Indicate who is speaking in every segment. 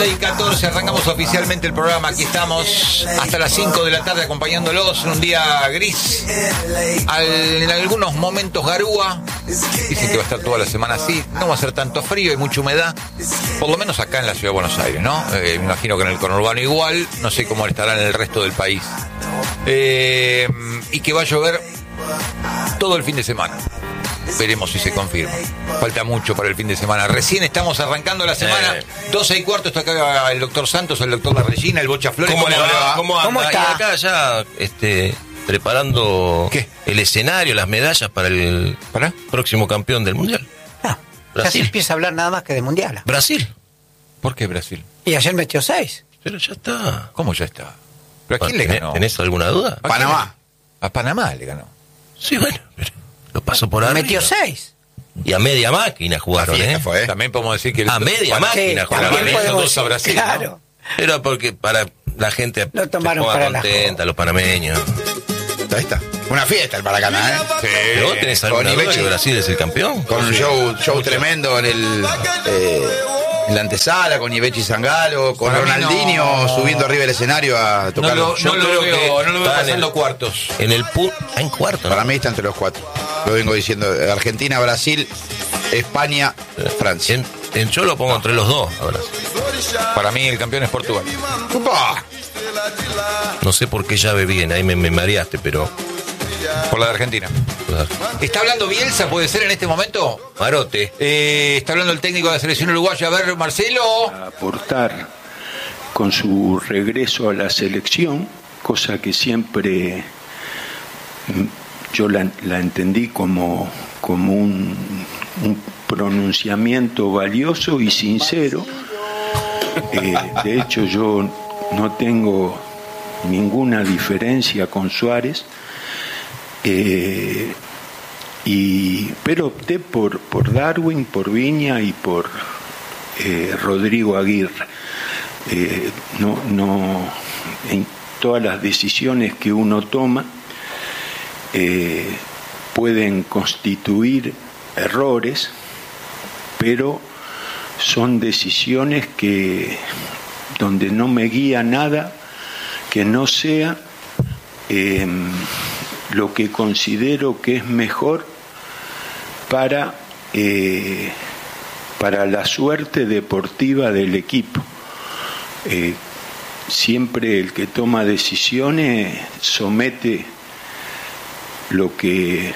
Speaker 1: 12:14, arrancamos oficialmente el programa. Aquí estamos hasta las 5 de la tarde acompañándolos en un día gris. En algunos momentos garúa. Dicen que va a estar toda la semana así. No va a ser tanto frío y mucha humedad. Por lo menos acá en la ciudad de Buenos Aires, ¿no? Me imagino que en el conurbano igual. No sé cómo estará en el resto del país. Y que va a llover todo el fin de semana. Veremos si se confirma. Falta mucho para el fin de semana. Recién estamos arrancando la semana. 12:15 está acá el doctor Santos, el doctor La Regina, el Bocha Flores.
Speaker 2: ¿Cómo le va?
Speaker 3: ¿Cómo está?
Speaker 2: Y acá ya preparando el escenario, las medallas para el próximo campeón del Mundial.
Speaker 3: Ya se empieza a hablar nada más que de Mundial.
Speaker 2: Brasil.
Speaker 1: ¿Por qué Brasil?
Speaker 3: Y ayer metió 6.
Speaker 2: Pero ya está.
Speaker 1: ¿Cómo ya está? ¿Pero a quién le ganó?
Speaker 2: ¿Tenés alguna duda?
Speaker 1: Panamá. A Panamá le ganó.
Speaker 2: Sí, bueno, pero lo pasó por arriba.
Speaker 3: Metió 6.
Speaker 2: Y a media máquina jugaron,
Speaker 1: fue. También podemos decir que...
Speaker 2: A media máquina jugaron.
Speaker 1: Dos a Brasil,
Speaker 3: claro.
Speaker 1: ¿no?
Speaker 2: Pero porque para la gente
Speaker 3: lo tomaron
Speaker 2: se
Speaker 3: para
Speaker 2: contenta, los panameños.
Speaker 4: Ahí está. Una fiesta el Paracana, ¿eh?
Speaker 1: Sí.
Speaker 2: ¿Pero vos tenés alguna duda que Brasil es el campeón?
Speaker 4: Con un show tremendo en la antesala, con Ibechi Zangalo, con
Speaker 1: Para mí
Speaker 4: Ronaldinho
Speaker 1: no.
Speaker 4: subiendo arriba del escenario a tocar.
Speaker 1: No lo veo pasando cuartos.
Speaker 2: En el en cuarto, ¿no?
Speaker 4: Para mí está entre los 4. Lo vengo diciendo. Argentina, Brasil, España, Francia.
Speaker 2: Yo lo pongo entre los dos ahora.
Speaker 1: Para mí el campeón es Portugal.
Speaker 4: ¡Upa!
Speaker 2: No sé por qué llave bien, ahí me mareaste, pero...
Speaker 1: Por la de Argentina. ¿Está hablando Bielsa, puede ser en este momento?
Speaker 2: Marote.
Speaker 1: Está hablando el técnico de la selección uruguaya. A ver, Marcelo.
Speaker 5: A aportar con su regreso a la selección, cosa que siempre yo la entendí como un pronunciamiento valioso y sincero. De hecho, yo no tengo ninguna diferencia con Suárez, pero opté por Darwin, por Viña y por Rodrigo Aguirre. No, en todas las decisiones que uno toma pueden constituir errores, pero son decisiones donde no me guía nada que no sea lo que considero que es mejor para la suerte deportiva del equipo. Siempre el que toma decisiones somete lo que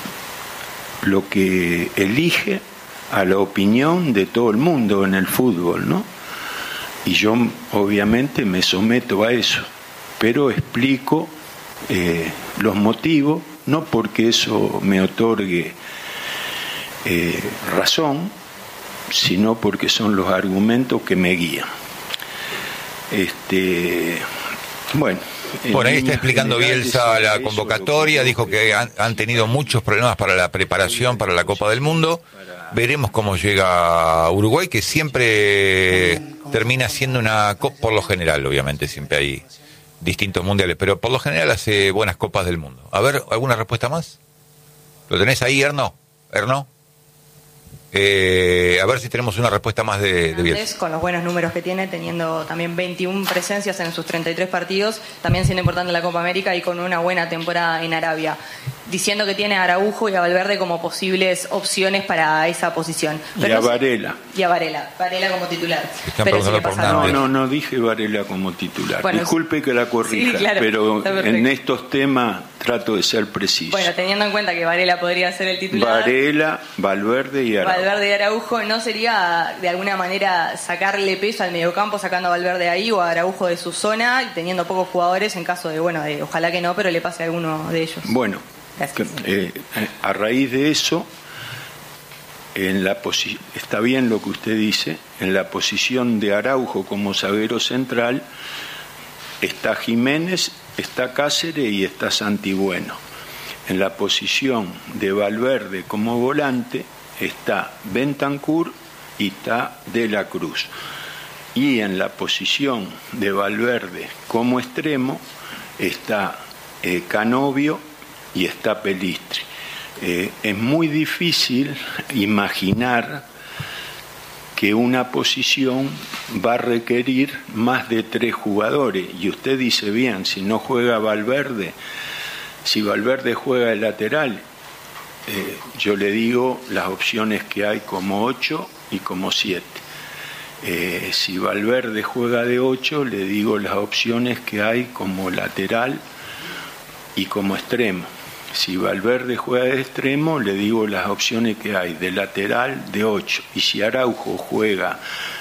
Speaker 5: elige a la opinión de todo el mundo en el fútbol, ¿no? Y yo obviamente me someto a eso, pero explico los motivos, no porque eso me otorgue razón, sino porque son los argumentos que me guían. Bueno,
Speaker 1: por ahí está explicando Bielsa la convocatoria, dijo que han tenido muchos problemas para la preparación para la Copa del Mundo. Veremos cómo llega Uruguay, que siempre termina siendo por lo general, obviamente, siempre hay distintos mundiales, pero por lo general hace buenas Copas del Mundo. A ver, ¿alguna respuesta más? ¿Lo tenés ahí, Erno? A ver si tenemos una respuesta más de Bielsa.
Speaker 6: Con los buenos números que tiene, teniendo también 21 presencias en sus 33 partidos, también siendo importante la Copa América y con una buena temporada en Arabia, diciendo que tiene a Araujo y a Valverde como posibles opciones para esa posición.
Speaker 5: Pero Varela.
Speaker 6: Y a Varela como titular.
Speaker 1: Pero si
Speaker 5: no dije Varela como titular.
Speaker 6: Bueno,
Speaker 5: disculpe que la corrija, sí, claro, pero en estos temas trato de ser preciso.
Speaker 6: Bueno, teniendo en cuenta que Varela podría ser el titular.
Speaker 5: Varela, Valverde y
Speaker 6: Araujo, ¿no sería de alguna manera sacarle peso al mediocampo sacando a Valverde ahí o a Araujo de su zona y teniendo pocos jugadores en caso de, ojalá que no, pero le pase a alguno de ellos?
Speaker 5: Bueno, a raíz de eso, está bien lo que usted dice, en la posición de Araujo como zaguero central está Jiménez, está Cáceres y está Santibueno. En la posición de Valverde como volante está Bentancur y está De la Cruz. Y en la posición de Valverde como extremo está Canovio y está Pelistri. Es muy difícil imaginar que una posición va a requerir más de 3 jugadores. Y usted dice bien, si no juega Valverde, si Valverde juega de lateral, yo le digo las opciones que hay como 8 y como 7. Si Valverde juega de 8, le digo las opciones que hay como lateral y como extremo. Si Valverde juega de extremo, le digo las opciones que hay de lateral, de 8. Y si Araujo juega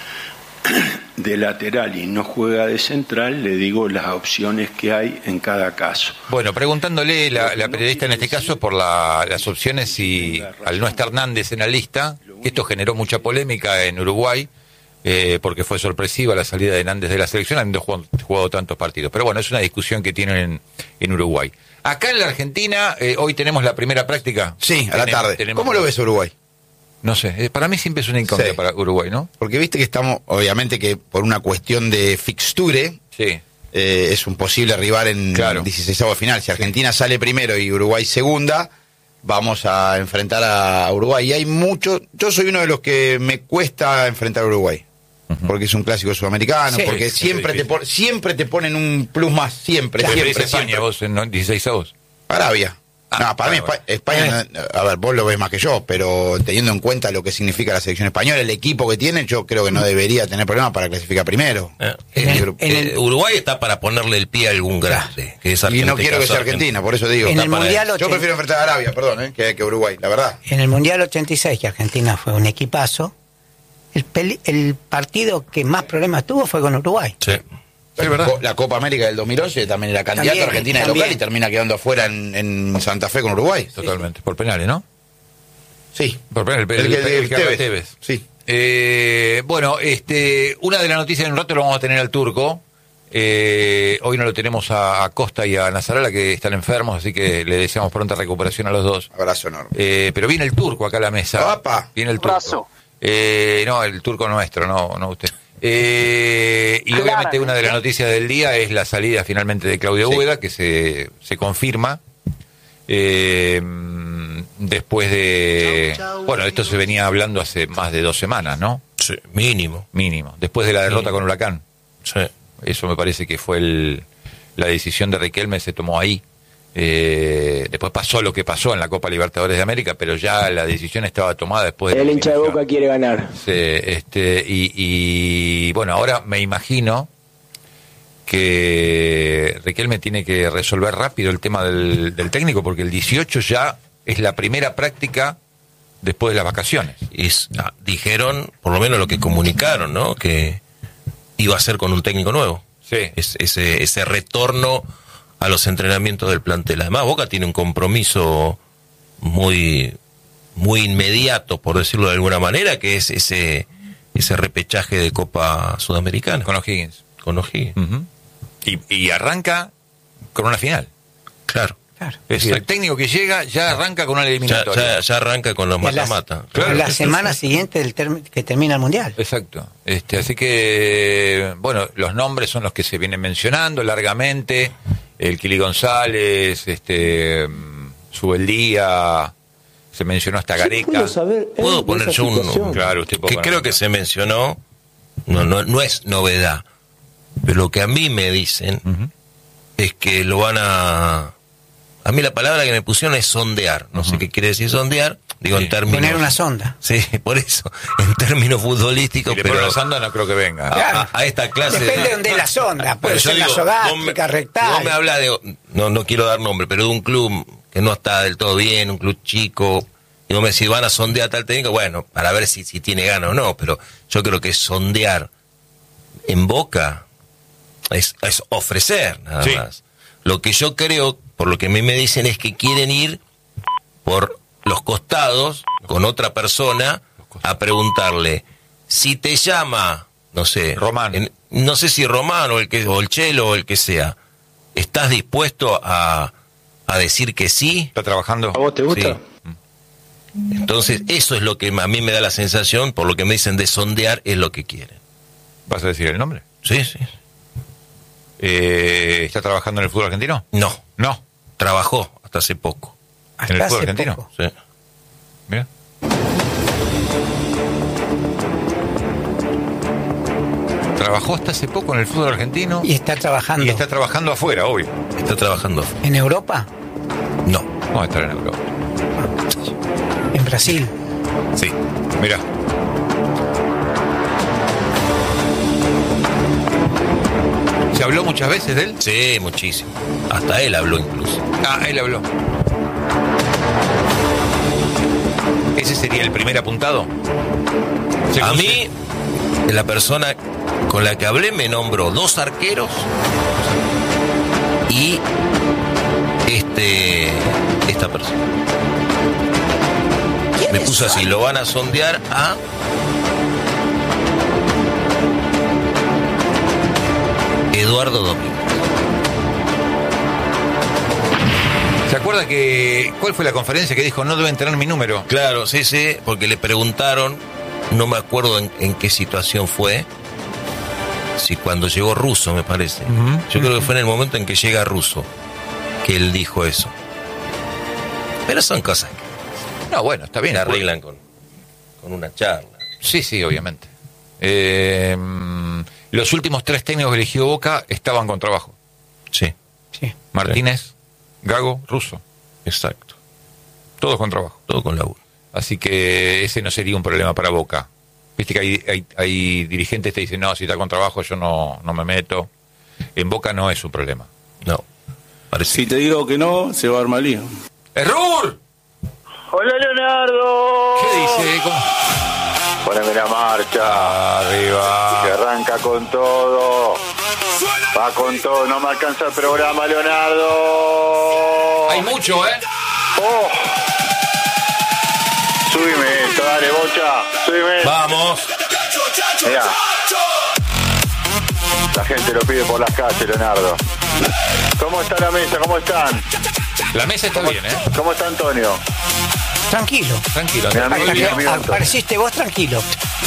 Speaker 5: de lateral y no juega de central, le digo las opciones que hay en cada caso.
Speaker 1: Bueno, preguntándole la periodista en este caso por las opciones y al no estar Hernández en la lista, esto generó mucha polémica en Uruguay, porque fue sorpresiva la salida de Hernández de la selección, habiendo jugado tantos partidos. Pero bueno, es una discusión que tienen en Uruguay. Acá en la Argentina, hoy tenemos la primera práctica.
Speaker 4: Sí, a la tarde. ¿Cómo lo ves Uruguay?
Speaker 1: No sé, para mí siempre es una incógnita para Uruguay, ¿no?
Speaker 4: Porque viste que estamos, obviamente que por una cuestión de fixture,
Speaker 1: sí.
Speaker 4: Es un posible rival en 16avo final. Si Argentina sale primero y Uruguay segunda, vamos a enfrentar a Uruguay. Y hay mucho, yo soy uno de los que me cuesta enfrentar a Uruguay. Porque es un clásico sudamericano, porque siempre te ponen un plus más, siempre.
Speaker 1: España, vos en 16avos.
Speaker 4: Arabia. No, para mí España, a ver, vos lo ves más que yo, pero teniendo en cuenta lo que significa la selección española, el equipo que tiene, yo creo que no debería tener problemas para clasificar primero.
Speaker 2: Uruguay está para ponerle el pie a algún grande. Que es
Speaker 4: y no quiero que sea Argentina, por eso digo.
Speaker 3: En el mundial
Speaker 4: yo prefiero enfrentar a Arabia, perdón, que Uruguay, la verdad.
Speaker 3: En el Mundial 86, que Argentina fue un equipazo, el partido que más problemas tuvo fue con Uruguay.
Speaker 2: Sí.
Speaker 4: La Copa América del 2011 también era candidato a Argentina de local y termina quedando afuera en Santa Fe con Uruguay.
Speaker 1: Totalmente, por penales, ¿no?
Speaker 4: Sí.
Speaker 1: Por penales, el Tevez.
Speaker 4: Sí.
Speaker 1: Bueno, una de las noticias en un rato lo vamos a tener al Turco. Hoy no lo tenemos a Costa y a Nazarala, que están enfermos, así que le deseamos pronta recuperación a los dos.
Speaker 4: Abrazo enorme.
Speaker 1: Pero viene el Turco acá a la mesa.
Speaker 4: ¡Opa!
Speaker 1: Viene el Turco. No, el Turco nuestro, no usted. Y obviamente una de las noticias del día es la salida finalmente de Claudio Úbeda, que se confirma después de... Bueno, esto se venía hablando hace más de 2 semanas, ¿no?
Speaker 2: Sí, mínimo.
Speaker 1: Después de la derrota con Huracán.
Speaker 2: Sí.
Speaker 1: Eso me parece que fue la decisión de Riquelme, se tomó ahí. Después pasó lo que pasó en la Copa Libertadores de América, pero ya la decisión estaba tomada después de...
Speaker 7: El hincha de Boca quiere ganar.
Speaker 1: Sí, y bueno, ahora me imagino que Riquelme tiene que resolver rápido el tema del técnico, porque el 18 ya es la primera práctica después de las vacaciones.
Speaker 2: Dijeron, por lo menos lo que comunicaron, ¿no? Que iba a ser con un técnico nuevo.
Speaker 1: Sí.
Speaker 2: Ese retorno a los entrenamientos del plantel. Además, Boca tiene un compromiso muy inmediato, por decirlo de alguna manera, que es ese repechaje de Copa Sudamericana.
Speaker 1: Con O'Higgins.
Speaker 2: Uh-huh.
Speaker 1: Y arranca con una final.
Speaker 2: Claro.
Speaker 1: Es decir, el técnico que llega ya arranca con una eliminatoria.
Speaker 2: Ya arranca con los mata-mata.
Speaker 3: Claro, la semana siguiente que termina el Mundial.
Speaker 1: Exacto. Así que, bueno, los nombres son los que se vienen mencionando largamente. El Kili González, Subeldía, se mencionó hasta Gareca.
Speaker 2: ¿Puedo poner yo uno?
Speaker 1: Claro, usted
Speaker 2: que creo que se mencionó, no es novedad, pero lo que a mí me dicen es que lo van a mí la palabra que me pusieron es sondear, no sé qué quiere decir sondear, digo en términos...
Speaker 3: Poner una sonda.
Speaker 2: Sí, por eso, en términos futbolísticos,
Speaker 1: pero la sonda no creo que venga.
Speaker 2: A esta clase...
Speaker 3: Depende de dónde es la sonda, puede ser nasogástrica, rectal.
Speaker 2: No me habla de... No quiero dar nombre, pero de un club que no está del todo bien, un club chico, y vos me decís, van a sondear a tal técnico, bueno, para ver si tiene ganas o no, pero yo creo que sondear en Boca es ofrecer, nada más. Lo que yo creo, por lo que a mí me dicen, es que quieren ir por los costados con otra persona a preguntarle si te llama, no sé,
Speaker 1: Román,
Speaker 2: no sé si Román o el Chelo o el que sea, ¿estás dispuesto a decir que sí?
Speaker 1: ¿Está trabajando?
Speaker 7: ¿A vos te gusta?
Speaker 2: Sí. Entonces eso es lo que a mí me da la sensación, por lo que me dicen de sondear, es lo que quieren.
Speaker 1: ¿Vas a decir el nombre?
Speaker 2: Sí.
Speaker 1: ¿Está trabajando en el fútbol argentino?
Speaker 2: No. Trabajó hasta hace poco.
Speaker 1: ¿En el fútbol argentino?
Speaker 2: Sí.
Speaker 1: Mira. Trabajó hasta hace poco en el fútbol argentino.
Speaker 3: Y está trabajando.
Speaker 1: Y está trabajando afuera, hoy.
Speaker 2: Está trabajando.
Speaker 3: ¿En Europa?
Speaker 2: No.
Speaker 1: Vamos a estar en Europa.
Speaker 3: ¿En Brasil?
Speaker 2: Sí.
Speaker 1: Mirá. ¿Se habló muchas veces de él?
Speaker 2: Sí, muchísimo. Hasta él habló incluso.
Speaker 1: Ah, él habló. ¿Ese sería el primer apuntado?
Speaker 2: A mí, la persona con la que hablé me nombró 2 arqueros y esta persona. Me puso así, lo van a sondear a... Eduardo Domínguez.
Speaker 1: ¿Se acuerda cuál fue la conferencia que dijo no deben tener mi número?
Speaker 2: Claro, sí, porque le preguntaron, no me acuerdo en qué situación fue, si cuando llegó Russo, me parece. Yo creo que fue en el momento en que llega Russo que él dijo eso. Pero son cosas que
Speaker 1: No, bueno, está bien.
Speaker 2: se arreglan con una charla.
Speaker 1: Sí, obviamente. Los últimos 3 técnicos que eligió Boca estaban con trabajo.
Speaker 2: Sí.
Speaker 1: Martínez, Gago, Russo.
Speaker 2: Exacto.
Speaker 1: Todos con trabajo.
Speaker 2: Todo con laburo.
Speaker 1: Así que ese no sería un problema para Boca. Viste que hay dirigentes que dicen, no, si está con trabajo yo no me meto. En Boca no es un problema.
Speaker 2: No. Parece
Speaker 8: Si te digo que no, se va a armar lío.
Speaker 1: ¡Error!
Speaker 9: Hola, Leonardo.
Speaker 1: ¿Qué dice? ¿Cómo?
Speaker 9: Poneme la marcha.
Speaker 1: Arriba.
Speaker 9: Que arranca con todo. Va con todo. No me alcanza el programa, Leonardo.
Speaker 1: Hay mucho, ¿eh?
Speaker 9: Oh. Subime esto, dale, Bocha. Subime.
Speaker 2: Vamos.
Speaker 9: Mirá. La gente lo pide por las calles, Leonardo. ¿Cómo está la mesa? ¿Cómo están?
Speaker 1: La mesa está bien, ¿eh?
Speaker 9: ¿Cómo está Antonio?
Speaker 3: Tranquilo.
Speaker 1: Tranquilo.
Speaker 9: Mi amigo,
Speaker 3: Hasta
Speaker 9: mi
Speaker 3: que
Speaker 9: amigo.
Speaker 3: apareciste vos, tranquilo.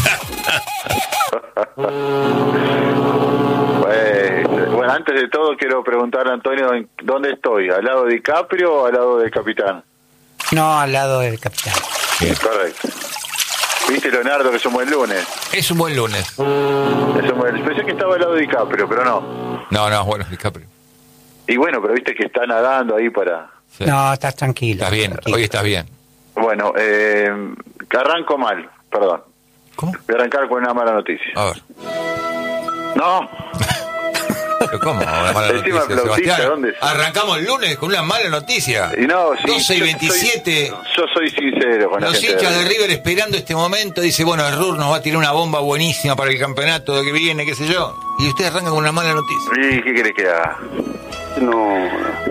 Speaker 9: Bueno, antes de todo quiero preguntarle a Antonio dónde estoy, ¿al lado de DiCaprio o al lado del capitán?
Speaker 3: No, al lado del capitán.
Speaker 9: Correcto. ¿Viste, Leonardo, que es un buen lunes?
Speaker 1: Es un buen lunes.
Speaker 9: Pensé que estaba al lado de DiCaprio, pero no.
Speaker 1: No, bueno, DiCaprio.
Speaker 9: Y bueno, pero viste que está nadando ahí para...
Speaker 1: Sí.
Speaker 3: No, estás tranquilo.
Speaker 1: Estás bien,
Speaker 3: tranquilo.
Speaker 1: hoy estás bien.
Speaker 9: Bueno, que arranco mal, perdón.
Speaker 1: ¿Cómo?
Speaker 9: Voy a arrancar con una mala noticia.
Speaker 1: A ver.
Speaker 9: No,
Speaker 1: ¿Pero cómo? Una mala
Speaker 9: Encima
Speaker 1: noticia,
Speaker 9: flautista,
Speaker 1: Sebastián.
Speaker 9: ¿dónde es?
Speaker 1: Arrancamos el lunes con una mala noticia.
Speaker 9: y no, sí,
Speaker 1: 12 y 27.
Speaker 9: Yo soy sincero con la
Speaker 1: Los
Speaker 9: gente.
Speaker 1: hinchas de River esperando este momento. Dice, bueno, el RUR nos va a tirar una bomba buenísima para el campeonato que viene, qué sé yo. Y usted arranca con una mala noticia.
Speaker 9: ¿Y qué querés que haga?
Speaker 8: No.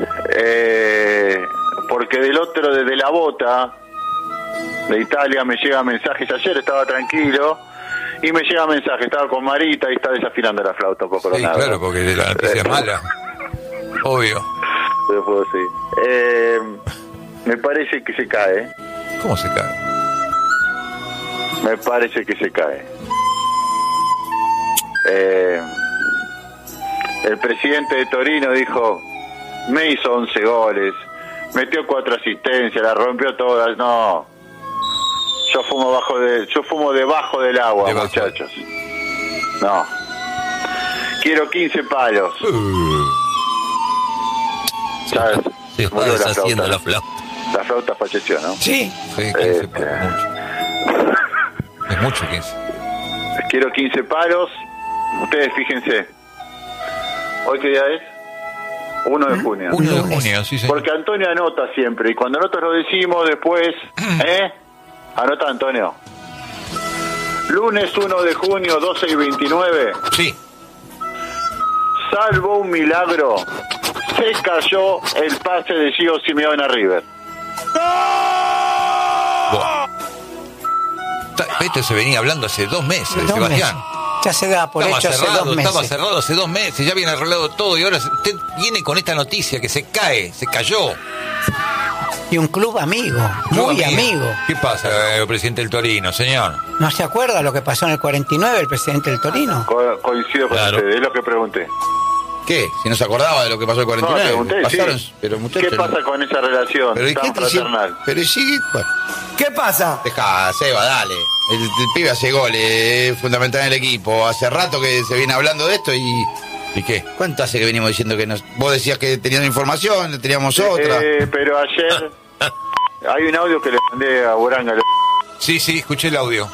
Speaker 9: Porque del otro, desde la bota de Italia, me llegan mensajes. Ayer estaba tranquilo y me llega mensaje. Estaba con Marita y está desafinando la flauta un poco.
Speaker 1: Sí,
Speaker 9: Leonardo.
Speaker 1: claro, porque la noticia es mala. Obvio.
Speaker 9: Pero puedo decir. Me parece que se cae.
Speaker 1: ¿Cómo se cae?
Speaker 9: Me parece que se cae. El presidente de Torino dijo, me hizo 11 goles, metió 4 asistencias, la rompió todas. No, yo fumo debajo del agua,
Speaker 1: Debajo.
Speaker 9: muchachos. No, quiero 15 palos. ¿Sabes?
Speaker 2: Se va
Speaker 9: Murió la
Speaker 2: deshaciendo
Speaker 9: flauta.
Speaker 2: la flauta.
Speaker 9: La flauta falleció, ¿no?
Speaker 3: Sí.
Speaker 1: Sí, 15 palos, mucho. Es mucho 15.
Speaker 9: Quiero 15 palos. Ustedes fíjense. ¿Hoy qué día es? 1 de junio.
Speaker 1: 1 de
Speaker 3: Lunes.
Speaker 1: junio, sí, señor.
Speaker 9: Porque Antonio anota siempre. Y cuando nosotros lo decimos después... Anota, Antonio. Lunes 1 de junio, 12 y 29.
Speaker 1: Sí.
Speaker 9: Salvo un milagro, se cayó el pase de Gio Simeone a River.
Speaker 1: Buah. Esto se venía hablando hace 2 meses,
Speaker 3: 2
Speaker 1: Sebastián.
Speaker 3: meses. Ya se da por
Speaker 1: Estaba
Speaker 3: hecho hace
Speaker 1: cerrado,
Speaker 3: 2 meses.
Speaker 1: estaba cerrado hace 2 meses, ya viene arreglado todo y ahora usted viene con esta noticia que se cae, se cayó.
Speaker 3: Y un club amigo, muy amigo.
Speaker 1: ¿Qué pasa, el presidente del Torino, señor?
Speaker 3: ¿No se acuerda lo que pasó en el 49, el presidente del Torino?
Speaker 9: Coincido con
Speaker 2: Claro.
Speaker 9: ustedes, es lo que pregunté.
Speaker 4: ¿Qué? Si no se acordaba de lo que pasó el 49.
Speaker 9: No, pregunté,
Speaker 4: pasaron,
Speaker 9: sí.
Speaker 4: pero muchachos,
Speaker 9: ¿Qué pasa con esa relación
Speaker 4: pero
Speaker 9: tan fraternal?
Speaker 4: Pero sí, bueno.
Speaker 10: ¿Qué pasa?
Speaker 4: Deja, Seba, dale. El pibe hace goles, es fundamental en el equipo. Hace rato que se viene hablando de esto y... ¿Y qué? ¿Cuánto hace que venimos diciendo que nos... Vos decías que tenías información, teníamos otra?
Speaker 9: Pero ayer hay un audio que le mandé a Buranga.
Speaker 1: Sí, escuché el audio.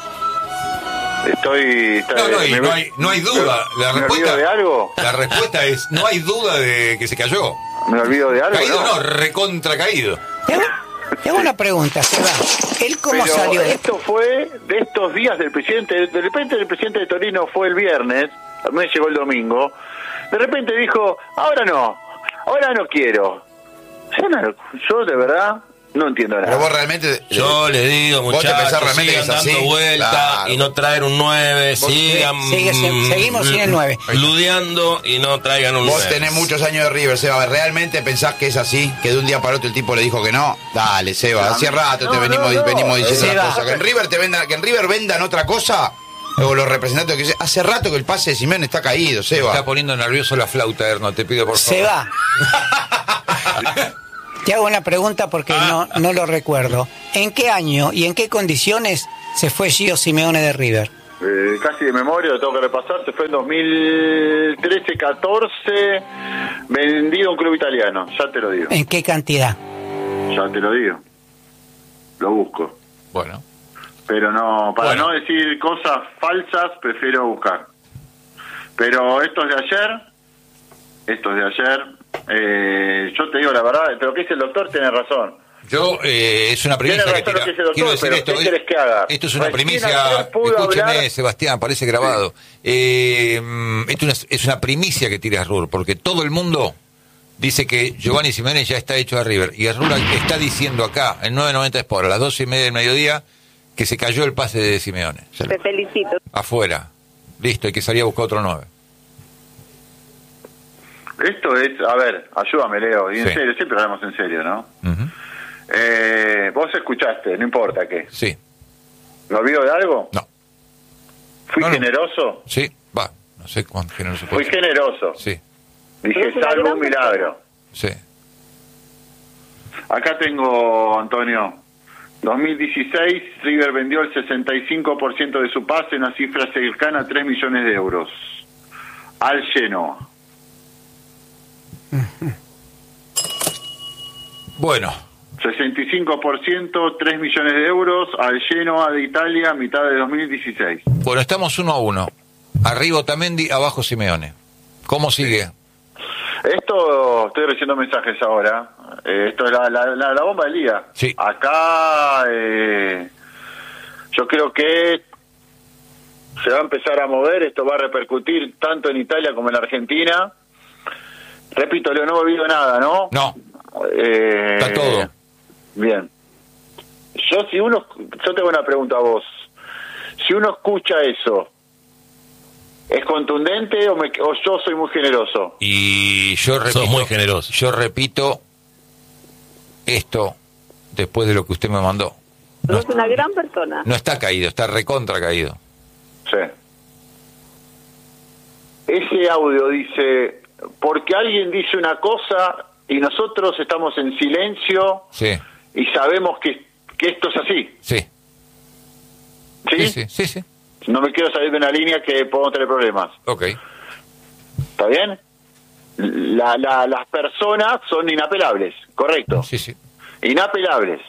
Speaker 9: No
Speaker 1: hay duda. La
Speaker 9: ¿Me
Speaker 1: respuesta
Speaker 9: olvido de algo?
Speaker 1: La respuesta es, no hay duda de que se cayó.
Speaker 9: ¿Me olvido de algo?
Speaker 1: Caído no, recontra caído.
Speaker 3: Tengo una pregunta, Seba. ¿Él cómo
Speaker 9: Pero
Speaker 3: salió?
Speaker 9: Esto fue de estos días del presidente. De repente el presidente de Torino fue el viernes, a mí llegó el domingo. De repente dijo, ahora no quiero. Yo de verdad no entiendo nada.
Speaker 4: Pero vos realmente...
Speaker 2: Yo le digo,
Speaker 4: vos te
Speaker 2: muchachos,
Speaker 4: pensás realmente
Speaker 2: sigan
Speaker 4: que es así.
Speaker 2: dando vueltas
Speaker 4: Claro.
Speaker 2: y no traer un 9,
Speaker 3: Seguimos sin el 9.
Speaker 2: ludeando y no traigan un 9.
Speaker 4: Vos tenés muchos años de River, Seba. ¿Realmente pensás que es así? Que de un día para otro el tipo le dijo que no. Dale, Seba. Hace rato te venimos diciendo
Speaker 3: Seba.
Speaker 4: otra cosa. Que en River vendan otra cosa. O los representantes que hace rato que el pase de Simeone está caído, Seba.
Speaker 1: Está poniendo nervioso la flauta, Erno, te pido por favor.
Speaker 3: Seba. Te hago una pregunta porque no lo recuerdo. ¿En qué año y en qué condiciones se fue Gio Simeone de River?
Speaker 9: Casi de memoria, lo tengo que repasar. Se fue en 2013-14, vendido a un club italiano. Ya te lo digo.
Speaker 3: ¿En qué cantidad?
Speaker 9: Ya te lo digo. Lo busco.
Speaker 1: Bueno.
Speaker 9: Pero no, para no decir cosas falsas, prefiero buscar. Pero estos de ayer, yo te digo la verdad, lo que dice el doctor tiene razón.
Speaker 1: Yo, es una primicia que tira. Quiero decir esto.
Speaker 9: ¿Qué querés que haga?
Speaker 1: Esto es una
Speaker 9: Recién
Speaker 1: primicia.
Speaker 9: ayer pudo
Speaker 1: Escúcheme,
Speaker 9: hablar.
Speaker 1: Sebastián, parece grabado. Esto es una primicia que tira Rur, porque todo el mundo dice que Giovanni Simeone ya está hecho a River. Y Rur está diciendo acá, en 990 Sport, a las 12:30 del mediodía, que se cayó el pase de Simeone.
Speaker 11: Te felicito.
Speaker 1: Afuera. Listo, hay que salir a buscar otro 9.
Speaker 9: Esto es, a ver, ayúdame, Leo, y en
Speaker 1: Sí.
Speaker 9: serio, siempre hablamos en serio, ¿no?
Speaker 1: Uh-huh.
Speaker 9: Vos escuchaste, no importa qué.
Speaker 1: Sí.
Speaker 9: ¿Me olvido de algo?
Speaker 1: No.
Speaker 9: ¿Fui
Speaker 1: No.
Speaker 9: generoso?
Speaker 1: Sí, va. No sé cuánto generoso
Speaker 9: Fui
Speaker 1: puede ser.
Speaker 9: generoso.
Speaker 1: Sí,
Speaker 9: Dije, salvo un milagro.
Speaker 1: sí.
Speaker 9: Acá tengo, Antonio, 2016, River vendió el 65% de su pase, una cifra cercana a 3 millones de euros. Al Genoa.
Speaker 1: Bueno.
Speaker 9: 65%, 3 millones de euros, al Genoa de Italia, mitad de 2016.
Speaker 1: Bueno, estamos 1-1. Arriba Otamendi, abajo Simeone. ¿Cómo sigue?
Speaker 9: Esto, estoy recibiendo mensajes ahora. Esto es la bomba del día.
Speaker 1: Sí.
Speaker 9: Acá, yo creo que se va a empezar a mover. Esto va a repercutir tanto en Italia como en Argentina. Repito, Leo, no he olvidado nada, ¿no?
Speaker 1: No. Está todo.
Speaker 9: Bien. Yo tengo una pregunta a vos. Si uno escucha eso, ¿es contundente o yo soy muy generoso?
Speaker 1: Y yo repito,
Speaker 2: Sos muy generoso.
Speaker 1: Yo repito esto después de lo que usted me mandó.
Speaker 11: Sos una gran persona.
Speaker 1: No está caído, está recontra caído.
Speaker 9: Sí. Ese audio dice, porque alguien dice una cosa y nosotros estamos en silencio
Speaker 1: Sí,
Speaker 9: y sabemos que esto es así.
Speaker 1: sí.
Speaker 9: ¿Sí?
Speaker 1: Sí.
Speaker 9: No me quiero salir de una línea que podemos tener problemas.
Speaker 1: Ok.
Speaker 9: ¿Está bien? Las personas son inapelables, correcto.
Speaker 1: Sí.
Speaker 9: Inapelables.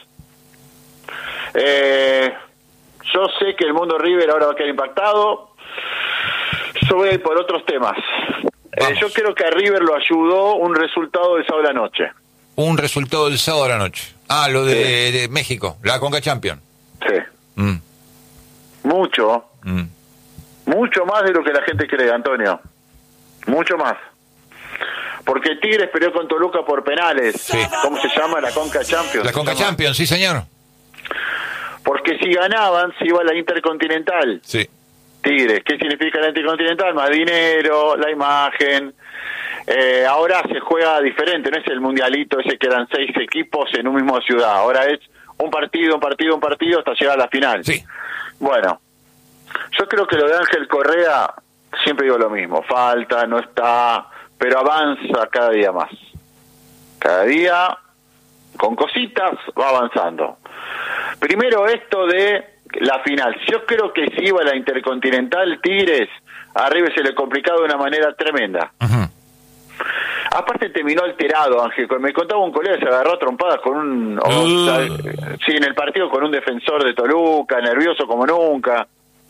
Speaker 9: Yo sé que el mundo River ahora va a quedar impactado. Yo voy a ir por otros temas. Yo creo que a River lo ayudó un resultado del sábado de la noche.
Speaker 1: Un resultado del sábado a la noche. Ah, lo de México, la Conca Champions.
Speaker 9: Sí. Mucho más de lo que la gente cree, Antonio. Mucho más. Porque Tigres peleó con Toluca por penales.
Speaker 1: Sí.
Speaker 9: ¿Cómo se llama? La Conca Champions.
Speaker 1: La Conca Champions, sí, señor.
Speaker 9: Porque si ganaban, se iba a la Intercontinental.
Speaker 1: Sí.
Speaker 9: Tigres. ¿Qué significa la Intercontinental? Más dinero, la imagen. Ahora se juega diferente, no es el mundialito ese que eran 6 equipos en un mismo ciudad. Ahora es un partido hasta llegar a la final.
Speaker 1: Sí.
Speaker 9: Bueno, yo creo que lo de Ángel Correa, siempre digo lo mismo, falta, no está, pero avanza cada día más. Cada día, con cositas, va avanzando. Primero esto de la final. Yo creo que si iba a la Intercontinental, Tigres, a River se le complicaba de una manera tremenda.
Speaker 1: Ujú.
Speaker 9: Aparte terminó alterado, Ángel. Me contaba un colega, se agarró a trompadas con sí, en el partido con un defensor de Toluca, nervioso como nunca.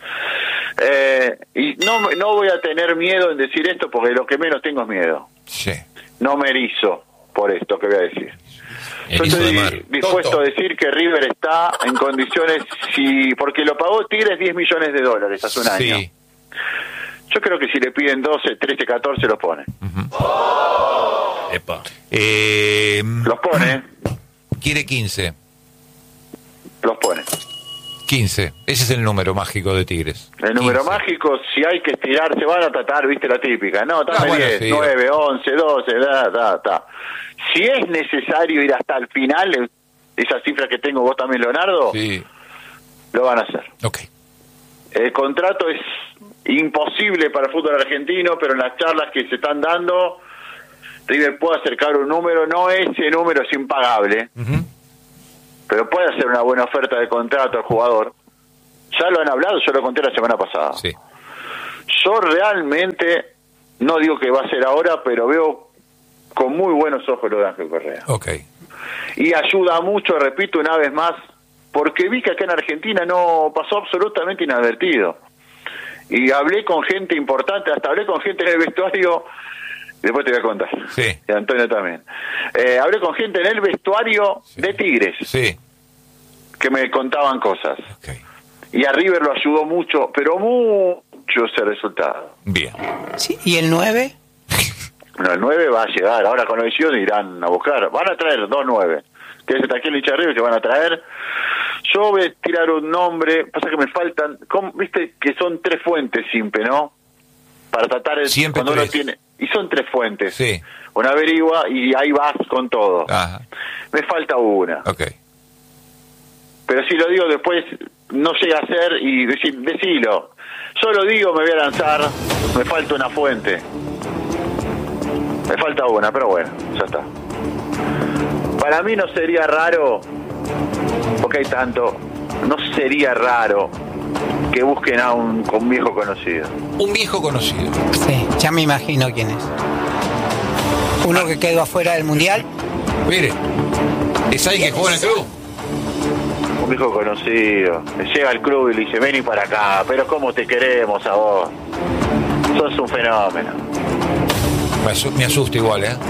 Speaker 9: Y no voy a tener miedo en decir esto, porque lo que menos tengo es miedo.
Speaker 1: Sí.
Speaker 9: No me erizo por esto que voy a decir. Yo
Speaker 2: Erizo de
Speaker 9: estoy
Speaker 2: mar.
Speaker 9: dispuesto a decir que River está en condiciones, porque lo pagó Tigres $10 millones hace un año.
Speaker 1: Sí.
Speaker 9: Yo creo que si le piden 12, 13, 14 los pone.
Speaker 2: Epa.
Speaker 9: Los pone,
Speaker 1: Quiere 15.
Speaker 9: los pone.
Speaker 1: 15. Ese es el número mágico de Tigres.
Speaker 9: El número
Speaker 1: 15.
Speaker 9: mágico, si hay que estirar, se van a tratar, viste la típica. No, dame
Speaker 1: bueno,
Speaker 9: 10,
Speaker 1: sí.
Speaker 9: 9, 11, 12, ta. Si es necesario ir hasta el final, esa cifra que tengo vos también, Leonardo,
Speaker 1: Sí.
Speaker 9: lo van a hacer.
Speaker 1: Ok.
Speaker 9: El contrato es imposible para el fútbol argentino, pero en las charlas que se están dando, River puede acercar un número, no ese número es impagable,
Speaker 1: Ujú.
Speaker 9: pero puede hacer una buena oferta de contrato al jugador. Ya lo han hablado, yo lo conté la semana pasada.
Speaker 1: Sí.
Speaker 9: Yo realmente, no digo que va a ser ahora, pero veo con muy buenos ojos lo de Ángel Correa.
Speaker 1: Ok.
Speaker 9: Y ayuda mucho, repito una vez más, porque vi que acá en Argentina no pasó absolutamente inadvertido. Y hablé con gente importante, hasta hablé con gente en el vestuario, después te voy a contar.
Speaker 1: Sí.
Speaker 9: Y Antonio también. Hablé con gente en el vestuario de Tigres,
Speaker 1: Sí.
Speaker 9: que me contaban cosas.
Speaker 1: Ok.
Speaker 9: Y a River lo ayudó mucho, pero mucho ese resultado.
Speaker 1: Bien.
Speaker 3: Sí, ¿y el 9?
Speaker 9: Bueno, el 9 va a llegar, ahora con la edición irán a buscar, van a traer 2 9, que es aquí el hincha de River que van a traer. Yo voy a tirar un nombre, pasa que me faltan, viste que son 3 fuentes siempre, ¿no? Para tratar
Speaker 1: Siempre
Speaker 9: cuando uno
Speaker 1: 3.
Speaker 9: tiene, y son 3 fuentes.
Speaker 1: Sí.
Speaker 9: Una averigua y ahí vas con todo.
Speaker 1: Ajá.
Speaker 9: Me falta una.
Speaker 1: Ok.
Speaker 9: Pero si lo digo después no llega a ser y decilo. Yo lo digo, me voy a lanzar, me falta una fuente. Me falta una, pero bueno, ya está. Para mí no sería raro, porque hay tanto, no sería raro que busquen a un viejo conocido.
Speaker 1: Un viejo conocido.
Speaker 3: Sí, ya me imagino quién es. Uno que quedó afuera del Mundial.
Speaker 1: Mire, ¿es alguien que juega en el club?
Speaker 9: Un viejo conocido. Llega al club y le dice, vení para acá, pero cómo te queremos a vos. Sos un fenómeno.
Speaker 1: Me asusta igual, ¿eh?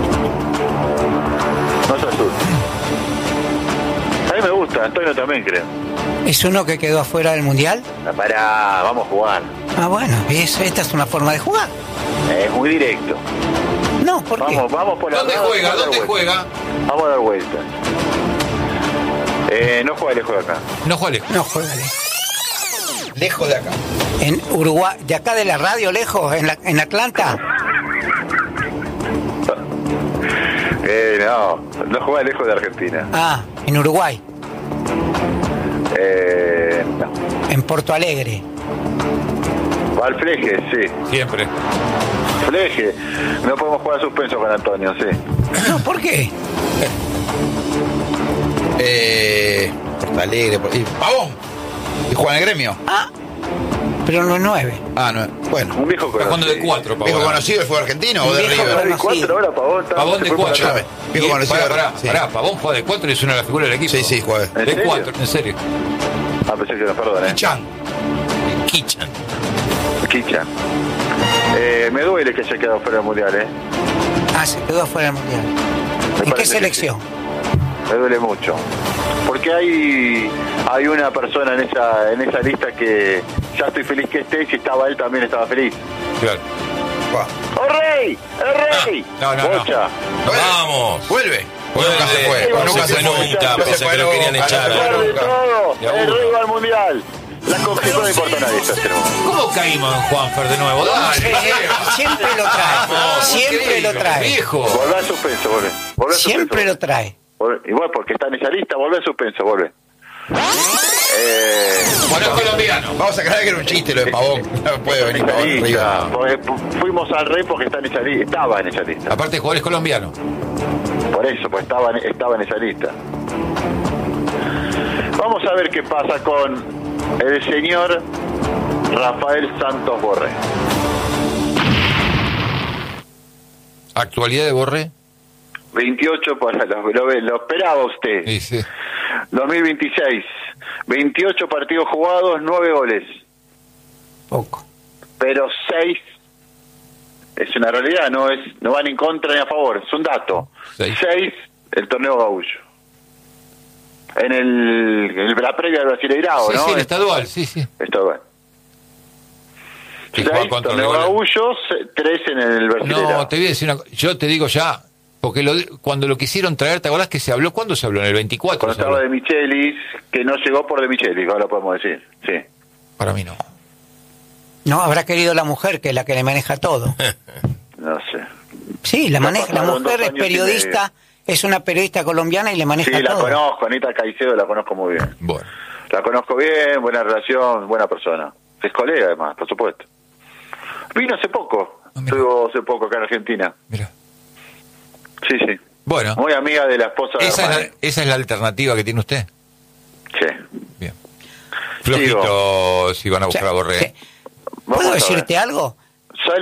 Speaker 9: No se asusta. A mí me gusta, Antonio también creo.
Speaker 3: ¿Es uno que quedó afuera del Mundial?
Speaker 9: Pará, vamos a jugar.
Speaker 3: Ah, bueno, esta es una forma de jugar.
Speaker 9: Es muy directo.
Speaker 3: No, ¿por qué?
Speaker 9: Vamos por la
Speaker 1: ¿Dónde
Speaker 9: vamos
Speaker 1: juega?
Speaker 9: a dar
Speaker 1: ¿Dónde
Speaker 9: vuelta.
Speaker 1: juega?
Speaker 9: Vamos a dar vuelta. No juega lejos de acá.
Speaker 1: No juega lejos.
Speaker 3: No, juégale.
Speaker 4: Lejos de acá.
Speaker 3: En Uruguay, de acá de la radio, lejos, en Atlanta.
Speaker 9: No juega lejos de Argentina.
Speaker 3: Ah, en Uruguay,
Speaker 9: No.
Speaker 3: en Porto Alegre.
Speaker 9: Va al Fleje, sí.
Speaker 1: Siempre.
Speaker 9: Fleje. No podemos jugar a suspenso con Antonio, sí.
Speaker 3: No, ¿por qué?
Speaker 4: Porto Alegre. Pavón. ¿Y juega en el Gremio?
Speaker 3: Ah, pero no es 9.
Speaker 4: Ah, no. Bueno.
Speaker 9: Un viejo
Speaker 1: Está jugando de
Speaker 9: conocido.
Speaker 1: 4,
Speaker 4: ¿Viejo
Speaker 1: Pavón.
Speaker 4: conocido el fútbol argentino o
Speaker 3: Un
Speaker 4: de
Speaker 3: viejo
Speaker 4: River?
Speaker 3: conocido.
Speaker 9: 4 horas, Pavón.
Speaker 1: Pavón de
Speaker 9: Se fue
Speaker 1: 4.
Speaker 9: para allá.
Speaker 4: Viejo conocido.
Speaker 1: Pará,
Speaker 4: Sí.
Speaker 1: Pavón juega de 4 y es una de las figuras del equipo.
Speaker 4: Sí, juega.
Speaker 9: ¿En
Speaker 1: De
Speaker 9: serio?
Speaker 1: 4, en serio.
Speaker 9: Ah, pensé que no, perdón,
Speaker 4: Chan.
Speaker 2: Kichan.
Speaker 9: Kicha. Me duele que haya quedado fuera del Mundial,
Speaker 3: Ah, se quedó afuera del Mundial. ¿En qué
Speaker 9: parece que
Speaker 3: selección?
Speaker 9: Me duele mucho. Porque hay una persona en esa lista que ya estoy feliz que esté, y si estaba él también estaba feliz.
Speaker 1: Claro.
Speaker 9: ¡Oh, rey! ¡El rey!
Speaker 1: No.
Speaker 9: Bocha.
Speaker 2: ¡Vamos!
Speaker 4: Vuelve. O nunca se fue.
Speaker 9: Vuelve.
Speaker 4: O nunca se fue.
Speaker 2: Nunca,
Speaker 4: No se
Speaker 2: pensé
Speaker 4: fue
Speaker 2: que lo
Speaker 4: nunca,
Speaker 2: querían
Speaker 4: no se
Speaker 2: echar.
Speaker 4: fue
Speaker 9: A pesar de
Speaker 4: nunca.
Speaker 9: todo,
Speaker 1: De a
Speaker 9: el
Speaker 1: uno.
Speaker 9: rey va al Mundial. La concesión no importa a nadie.
Speaker 1: ¿Cómo caímos en Juanfer de nuevo? Dale.
Speaker 3: Siempre lo trae. Siempre lo trae.
Speaker 1: Viejo.
Speaker 9: Volvé al suspenso, volvé. Volvé al
Speaker 3: Siempre
Speaker 9: suspenso.
Speaker 3: lo trae.
Speaker 9: Igual porque está en esa lista, volvé al suspenso, volvé.
Speaker 1: Bueno, es colombiano.
Speaker 4: Vamos a aclarar que era un chiste lo de Pavón. No puede venir Pavón arriba.
Speaker 9: Fuimos al Rey porque estaba en esa lista.
Speaker 1: Aparte, el jugador es colombiano.
Speaker 9: Por eso, pues estaba en esa lista. Vamos a ver qué pasa con el señor Rafael Santos Borré.
Speaker 1: ¿Actualidad de Borré?
Speaker 9: 28, pues, lo esperaba usted.
Speaker 1: Sí, sí.
Speaker 9: 2026, 28 partidos jugados, 9 goles.
Speaker 3: Poco.
Speaker 9: Pero 6 es una realidad, no van en contra ni a favor, es un dato. 6 el torneo Gaúcho. En la previa del Brasileirao,
Speaker 1: sí,
Speaker 9: ¿no?
Speaker 1: Sí, el estadual, sí.
Speaker 9: Estadual.
Speaker 1: ¿Y
Speaker 9: 6 torneo Gaúcho, 3 en el Brasileirao.
Speaker 1: No, te voy a decir yo te digo ya, porque cuando lo quisieron traer, ¿te acordás que se habló? ¿Cuándo se habló? ¿En el 24?
Speaker 9: Cuando estaba De Michelis, que no llegó por De Michelis, ahora lo podemos decir, sí.
Speaker 1: Para mí no.
Speaker 3: No, habrá querido la mujer, que es la que le maneja todo.
Speaker 9: No sé.
Speaker 3: Sí, la mujer es periodista, es una periodista colombiana y le maneja todo. Sí,
Speaker 9: la conozco, Anita Caicedo la conozco muy bien.
Speaker 1: Bueno.
Speaker 9: La conozco bien, buena relación, buena persona. Es colega además, por supuesto. Vino hace poco, estuvo hace poco acá en Argentina.
Speaker 1: Mira.
Speaker 9: Sí.
Speaker 1: Bueno.
Speaker 9: Muy amiga de la esposa de
Speaker 1: Armani. ¿Esa es la alternativa que tiene usted?
Speaker 9: Sí.
Speaker 1: Bien. Flojito si van a buscar a Borré.
Speaker 3: Sí. ¿Puedo decirte algo?